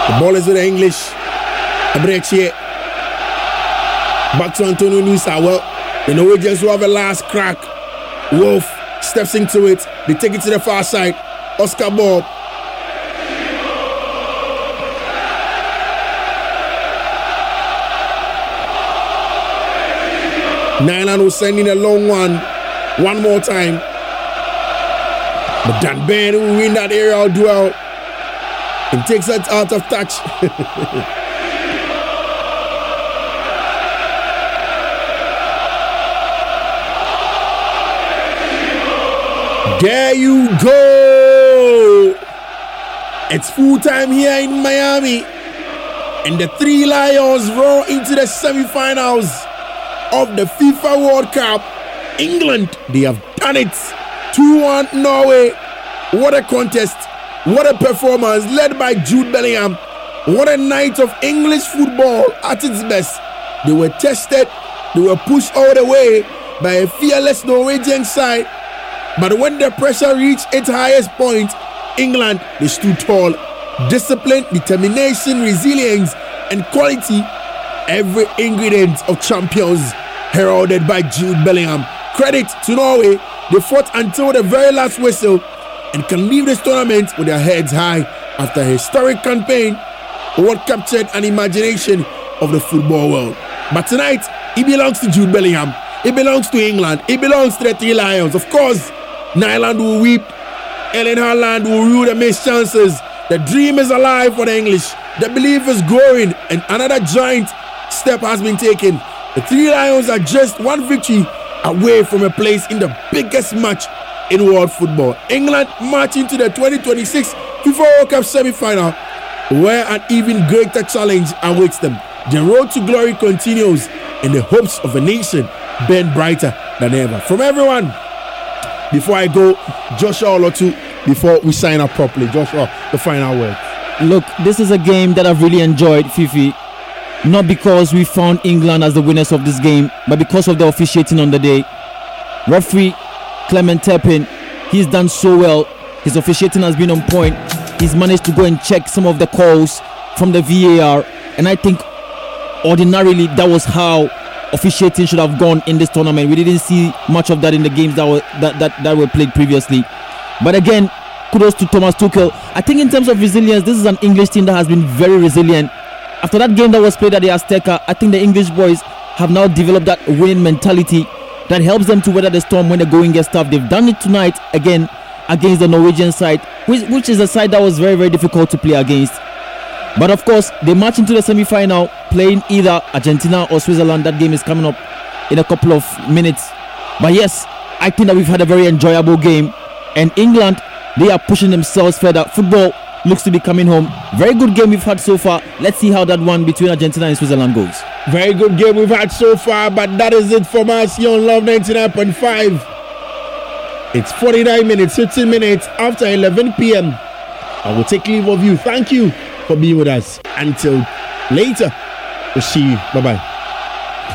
The ball is with the English. A break here. Back to Antonio Nusa. Well, the Norwegians will have a last crack. Wolf steps into it. They take it to the far side. Oscar Bob. Nyland will send in a long one more time. But Dan Ben will win that aerial duel and takes it out of touch. There you go. It's full time here in Miami. And the Three Lions roll into the semi-finals of the FIFA World Cup. England, they have done it. 2-1 Norway. What a contest. What a performance led by Jude Bellingham. What a night of English football at its best. They were tested. They were pushed all the way by a fearless Norwegian side. But when the pressure reached its highest point, England, they stood tall. Discipline, determination, resilience, and quality. Every ingredient of champions heralded by Jude Bellingham. Credit to Norway. They fought until the very last whistle and can leave this tournament with their heads high after a historic campaign. What captured an imagination of the football world. But tonight, it belongs to Jude Bellingham. It belongs to England. It belongs to the Three Lions. Of course, Nyland will weep. Erling Haaland will rue the missed chances. The dream is alive for the English. The belief is growing, and another giant step has been taken. The Three Lions are just one victory away from a place in the biggest match in world football. England march into the 2026 FIFA World Cup semi-final, where an even greater challenge awaits them. The road to glory continues, and the hopes of a nation burn brighter than ever. From everyone, before I go, Joshua Olotu, before we sign up properly. Joshua, the final word. Look, this is a game that I've really enjoyed, Fifi. Not because we found England as the winners of this game, but because of the officiating on the day. Referee Clement Turpin, he's done so well. His officiating has been on point. He's managed to go and check some of the calls from the VAR, and I think ordinarily that was how officiating should have gone in this tournament. We didn't see much of that in the games that were played previously. But again, kudos to Thomas Tuchel. I think in terms of resilience, this is an English team that has been very resilient. After that game that was played at the Azteca, I think the English boys have now developed that winning mentality that helps them to weather the storm when the going gets tough. They've done it tonight again against the Norwegian side, which is a side that was very, very difficult to play against. But of course, they march into the semi-final playing either Argentina or Switzerland. That game is coming up in a couple of minutes. But yes, I think that we've had a very enjoyable game. And England, they are pushing themselves further. Football looks to be coming home. Very good game we've had so far. Let's see how that one between Argentina and Switzerland goes. Very good game we've had so far, but that is it from us here on Love 99.5. It's 49 minutes, 15 minutes after 11 p.m. I will take leave of you. Thank you for being with us. Until later, we'll see you. Bye-bye.